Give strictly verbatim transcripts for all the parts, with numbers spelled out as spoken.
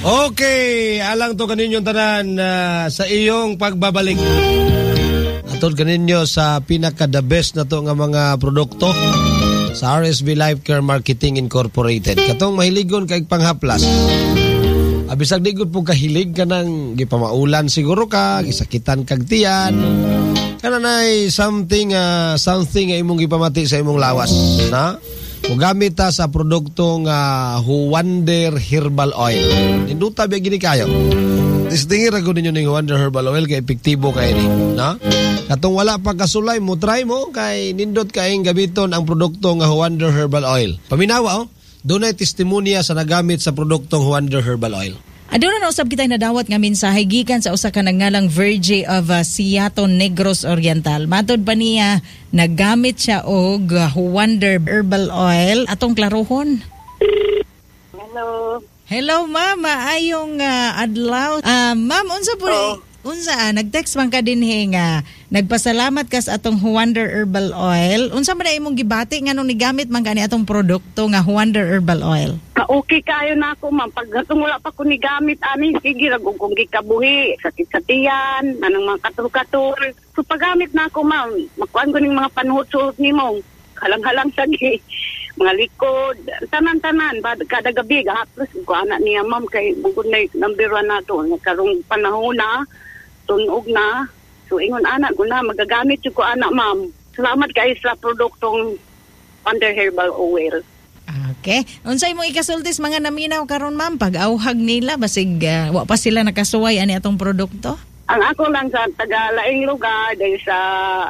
Okay, alang to kaninyong tanan uh, sa iyong pagbabalik. Atod kaninyo sa pinaka-the best na to nga mga produkto sa R S B Life Care Marketing Incorporated. Katong mahiligon kay panghaplas. Abisag di gud po kahilig ka ng gipamaulan siguro ka, gisakitan kag tiyan. Kananay something uh, something nga imong gipamati sa imong lawas, na? Mugamit ta sa produktong uh, Huwander Herbal Oil. Ninduta ba gini kayo? Tistingin ra gud ninyo ning Huwander Herbal Oil kay epektibo kay ni, na? Katong wala pa kasulay mo, try mo kay nindot kaayong gamiton ang produkto nga Huwander Herbal Oil. Paminawa oh, dunay testimonya sa nagamit sa produktong Huwander Herbal Oil. Aduna na usab kitay nadawat nga mensahe gikan sa usa ka nangalang Virgie of uh, Siaton Negros Oriental. Matod pa niya nagamit siya og uh, Huwander Herbal Oil. Atong klarohon. Hello. Hello ma'am, maayong uh, adlaw. Uh, ma'am, unsa po oh. unsa ah, nag-text man ka dinhi nga nagpasalamat ka sa atong Huwander Herbal Oil. Unsa man imong gibati nganong nigamit man kani atong produkto nga Huwander Herbal Oil? Ka-okay kayo na ako, ma'am. Pag gatong wala pa ko ni gamit, ani, sige, ragugong gikabuhi, sakit sa tiyan, anong mga katul-katul. So, paggamit na ako, ma'am, makuhaan ko ng mga panuhot-suhot ni mo. Halang-halang sagi, mga likod, tanan-tanan, kada gabi, gahaplos, ko anak niya, ma'am, kay bugod na number one na to. Nagkarong panahon na, tunog na. So, ingon anak ko na, magagamit ko anak, ma'am. Salamat kayo sa produktong Huwander Herbal Oil. Okay. Unsay mo ikasultis mga naminaw karon ma'am pag-auhag nila basig uh, wa pa sila nakasuway ani atong produkto? Ang ako lang sa taga-laing lugar dahil sa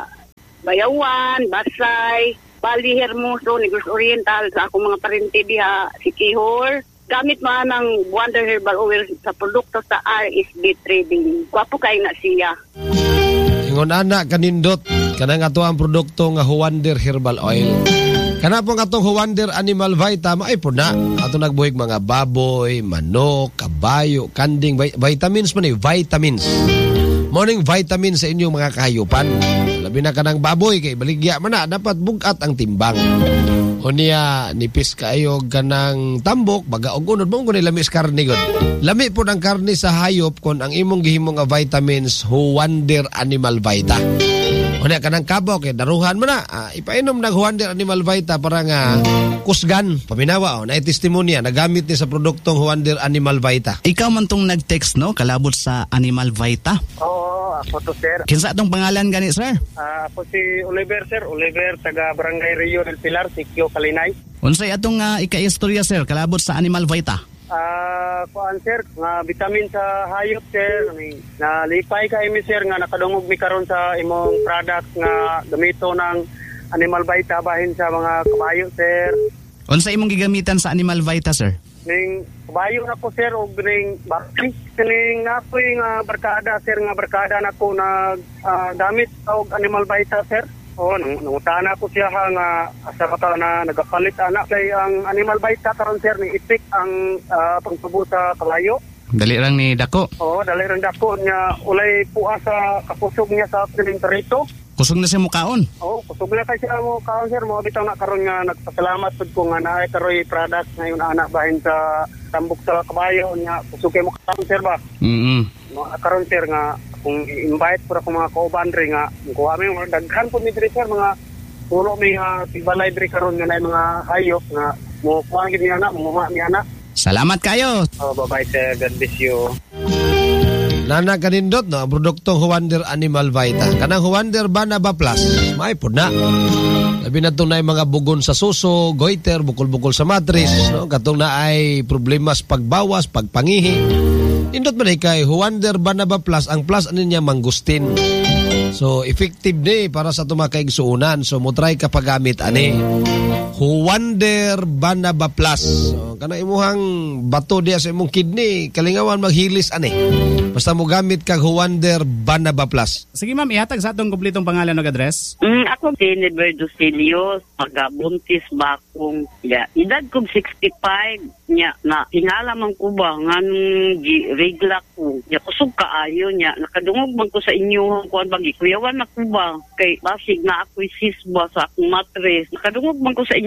Bayawan, Basay, Bali Hermoso, Negros Oriental sa akong mga parente diha si Kihor. Gamit man ng Huwander Herbal Oil sa produkto sa R S B Trading. Gwapo kay na siya. Ingon ana kanindot kanang ato ang produkto nga Huwander Herbal Oil. Kana po nga itong Huwander Animal Vita, maay po na. Ato nagbuhig mga baboy, manok, kabayo, kanding, vitamins man eh, vitamins. Morning vitamins sa inyong mga kahayupan. Labi na ka ng baboy, kay baligya man na, dapat bugat ang timbang. O niya, nipis kayo ka ng tambok, baga o gunod, mong gunay lamis karne god. Lami po ng karne sa hayop kung ang imong gihimong nga vitamins, Huwander Animal Vita. O niya ka ng kabaw, kay daruhan mo na. Ah, ipainom ng Huwander Animal Vita para nga kusgan. Paminawa, o, na testimonya, nagamit ni sa produktong Huwander Animal Vita. Ikaw man tong nag-text, no? Kalabot sa Animal Vita. Oo, ako to, sir. Kinsa atong pangalan gani, sir? Uh, ako si Oliver, sir. Oliver, taga Barangay Rio del Pilar, Sikyo, Kalinay. Unsay atong uh, ika-istorya, sir, kalabot sa Animal Vita? Ah, uh, kuan sir, nga vitamin sa hayop, sir. Nalipay ka imi, sir, nga nakadungog mi karon sa imong product nga gamito ng Animal Vita bahin sa mga kabayo, sir. Unsa imong gigamitan sa Animal Vita, sir? Ning kabayo na ko, sir, og ning bakti. Ning ako'y nga barkada, sir, nga barkada na ko nag uh, gamit og Animal Vita, sir. Oo, nangutaan ako siya ha, nga asa ka na nagapalit anak kay ang Animal Vita karon, sir, ni ipik ang uh, pangtubo sa kalayo. Dali lang ni dako. Oo, dali lang dako niya ulay puas sa kapusog niya sa piling tarito. Kusog na siya mukaon. Oo, kusog na kay siya mo kaon, sir, mo bitaw na karon nga nagpasalamat pud ko nga naay karoy product ngayon anak bahin sa tambok sa kabayo niya kusog kay mo kaon, sir, ba. Mm. No, karon, sir, nga kung invite pura ko mga kauban rin nga kuha mi mga daghan po mi diri, sir, mga pulo mi nga tibalay diri karon nga nay mga hayop nga mo kuha gid ni anak mo mi anak. Salamat kayo. Oh, bye-bye, sir, God bless you. Nana kanindot no produktong Huwander Animal Vita. Kanang Huwander Banaba Plus, may po na. Labi na itong na mga bugon sa suso, goiter, bukol-bukol sa matris, no? Katong na ay problema sa pagbawas, pagpangihi. Indot man ay kay Huwander Banaba Plus, ang plus ano niya mangustin. So effective ni para sa tumakaigsuunan. So mo try ka paggamit ani Huwander Banaba Plus. So kana imuhang bato diya sa imong kidney, kalingawan maghilis ani. Basta mo gamit kag Huwander Banaba Plus. Sige ma'am, ihatag sa atong kumpletong pangalan ug address. Mm, ako Jennifer Ducilio, magabuntis bakong ya. Edad ko sixty-five nya na tingala man ko ba nganong regla ko. Ya kusog kaayo nya nakadungog man ko sa inyo kuan bagi kuyawan na ko ba kay basig na ako sisba sa akong matres. Nakadungog man ko sa inyo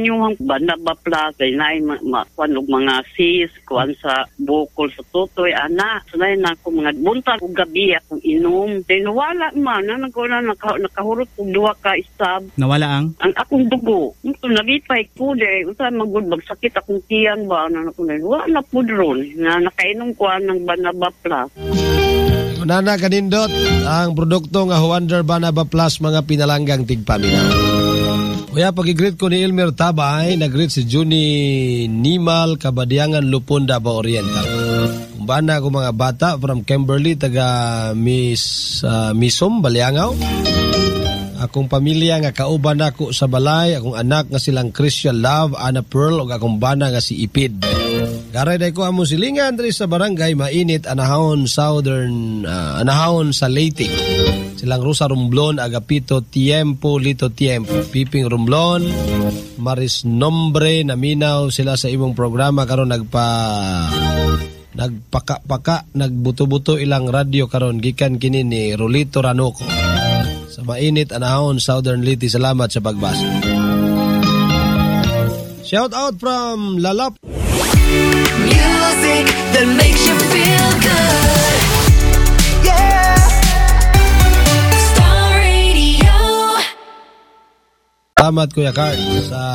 inyong banabapla kay naay ma- ma- kuan og mga sis kuan sa bukol sa tutoy ana sunay na ko mga buntag ug gabi akong inom then wala man na naguna naka, nakahurot og duha ka istab Nawala ang? ang akong dugo ito nabipay ko de unsa magud bagsakit akong tiyan ba na ko na wala pud ron na nakainom ko ng banabapla. Nana kanindot ang produkto nga Wonder Banaba Plus mga pinalanggang tigpaminaw. Kuya, pag-greet ko ni Elmer Tabay, nag-greet si Juni Nimal, Kabadiangan, Lupon, Davao Oriental. Kumbana ko mga bata from Kimberly, taga Miss uh, Misom, Baliangaw. Akong pamilya nga kauban ako sa balay, akong anak nga silang Christian Love, Ana Pearl, o akong bana nga si Ipid. Garay day ko amo silingan diri sa barangay, mainit, anahon, southern, uh, anahon sa Leyte. Silang Rosa Romblon, Agapito Tiempo, Lito Tiempo, Piping Romblon, Maris Nombre, naminaw sila sa imong programa karon nagpa nagpaka-paka, nagbuto-buto ilang radyo karon gikan kini ni Rolito Ranoko. Sa mainit, anahon, southern Leyte, salamat sa pagbasa. Shout out from Lalap. Music that makes you feel good. Yeah. Star Radio. Salamat Kuya Carl sa